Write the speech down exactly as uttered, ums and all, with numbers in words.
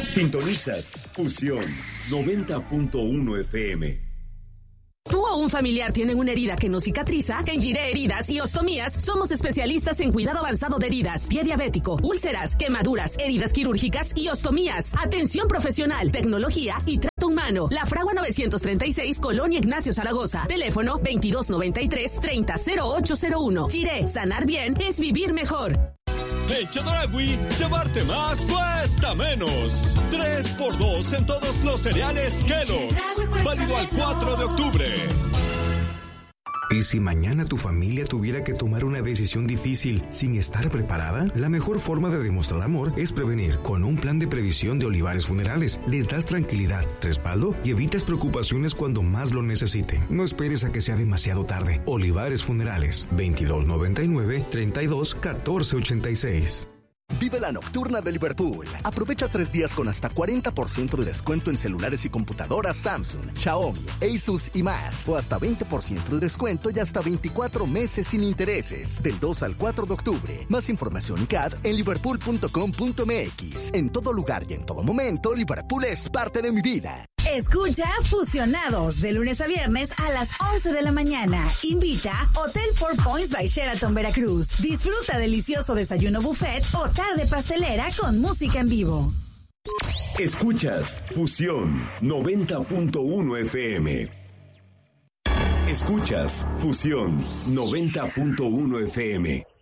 Sintonizas Fusión noventa punto uno F M. ¿Tú o un familiar tienen una herida que no cicatriza? En Giré Heridas y Ostomías somos especialistas en cuidado avanzado de heridas, pie diabético, úlceras, quemaduras, heridas quirúrgicas y ostomías. Atención profesional, tecnología y trato humano. La Fragua novecientos treinta y seis, Colonia Ignacio Zaragoza. Teléfono veintidós noventa y tres, treinta, cero ocho cero uno. Giré, sanar bien es vivir mejor. En Chedraui, llevarte más cuesta menos. tres por dos en todos los cereales Kellogg's. Válido al cuatro de octubre. ¿Y si mañana tu familia tuviera que tomar una decisión difícil sin estar preparada? La mejor forma de demostrar amor es prevenir. Con un plan de previsión de Olivares Funerales, les das tranquilidad, respaldo y evitas preocupaciones cuando más lo necesiten. No esperes a que sea demasiado tarde. Olivares Funerales, veintidós noventa y nueve, treinta y dos, catorce ochenta y seis. Vive la nocturna de Liverpool. Aprovecha tres días con hasta cuarenta por ciento de descuento en celulares y computadoras Samsung, Xiaomi, Asus y más. O hasta veinte por ciento de descuento y hasta veinticuatro meses sin intereses. Del dos al cuatro de octubre. Más información y C A D en liverpool punto com punto m x. En todo lugar y en todo momento, Liverpool es parte de mi vida. Escucha Fusionados de lunes a viernes a las once de la mañana. Invita Hotel Four Points by Sheraton Veracruz. Disfruta delicioso desayuno buffet o tarde pastelera con música en vivo. Escuchas Fusión noventa punto uno F M. Escuchas Fusión noventa punto uno F M.